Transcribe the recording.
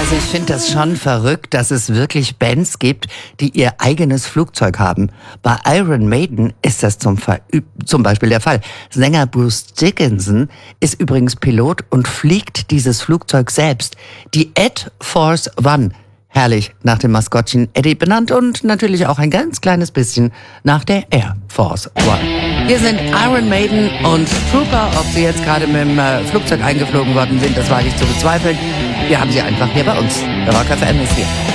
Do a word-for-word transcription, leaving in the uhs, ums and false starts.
Also ich finde das schon verrückt, dass es wirklich Bands gibt, die ihr eigenes Flugzeug haben. Bei Iron Maiden ist das zum, Ver zum Beispiel der Fall. Sänger Bruce Dickinson ist übrigens Pilot und fliegt dieses Flugzeug selbst. Die Ed Force One. Herrlich, nach dem Maskottchen Eddie benannt und natürlich auch ein ganz kleines bisschen nach der Air Force One. Hier sind Iron Maiden und Trooper. Ob sie jetzt gerade mit dem äh, Flugzeug eingeflogen worden sind, das wage ich zu bezweifeln. Wir haben sie einfach hier bei uns. Der Rock F M ist hier.